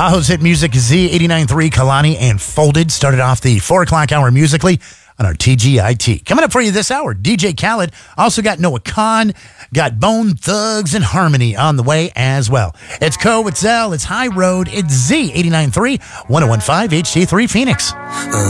Tahoe's hit music, Z89.3, Kalani, and Folded started off the 4 o'clock hour musically on our TGIT. Coming up for you this hour, DJ Khaled. Also got Noah Khan, got Bone Thugs and Harmony on the way as well. It's Co, it's Zell, it's High Road, it's Z89.3, 101.5 HD3 Phoenix.